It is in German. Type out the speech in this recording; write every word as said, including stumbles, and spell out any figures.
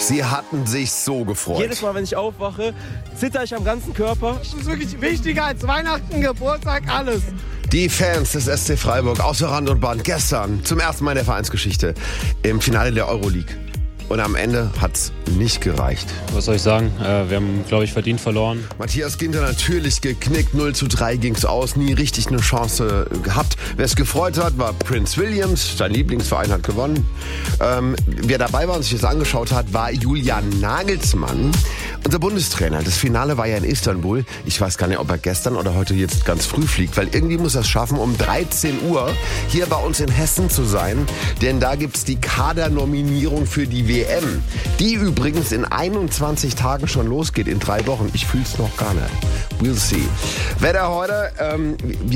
Sie hatten sich so gefreut. Jedes Mal, wenn ich aufwache, zitter ich am ganzen Körper. Das ist wirklich wichtiger als Weihnachten, Geburtstag, alles. Die Fans des S C Freiburg außer Rand und Band gestern zum ersten Mal in der Vereinsgeschichte im Finale der Euroleague. Und am Ende hat's nicht gereicht. Was soll ich sagen? Äh, wir haben, glaube ich, verdient verloren. Matthias Ginter natürlich geknickt. null zu drei ging's aus. Nie richtig eine Chance gehabt. Wer es gefreut hat, war Prince Williams. Sein Lieblingsverein hat gewonnen. Ähm, wer dabei war und sich das angeschaut hat, war Julian Nagelsmann, unser Bundestrainer. Das Finale war ja in Istanbul. Ich weiß gar nicht, ob er gestern oder heute jetzt ganz früh fliegt, weil irgendwie muss er es schaffen, um dreizehn Uhr hier bei uns in Hessen zu sein. Denn da gibt's die Kadernominierung für die W M. Die übrigens in einundzwanzig Tagen schon losgeht, in drei Wochen. Ich fühl's noch gar nicht. We'll see. Wetter heute, ähm,